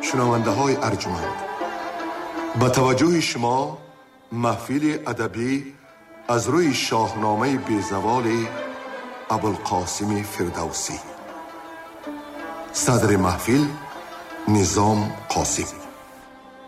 شنونده های ارجمند، با توجه شما محفل ادبی از روی شاهنامه بیزوال ابوالقاسم فردوسی. صدر محفل نظام قاسم.